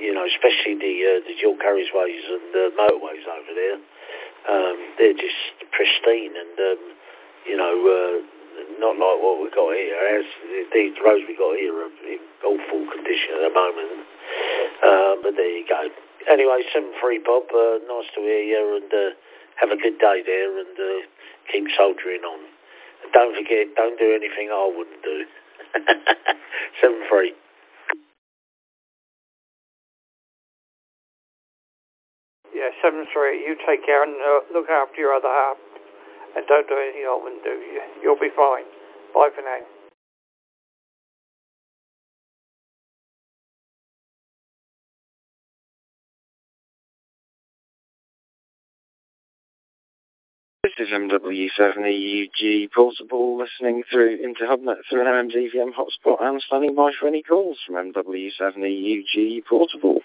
especially the dual carriageways and the motorways over there. They're just pristine and, not like what we've got here. These roads we've got here are in awful condition at the moment. But there you go. Anyway, 7-3, Bob. Nice to hear you, and have a good day there, and keep soldiering on. And don't forget, don't do anything I wouldn't do. 7-3. Yeah, 7-3. You take care and look after your other half, and don't do anything I wouldn't do. You'll be fine. Bye for now. This is MW7EUG Portable, listening through into HubNet through an MMDVM hotspot and standing by for any calls from MW7EUG Portable.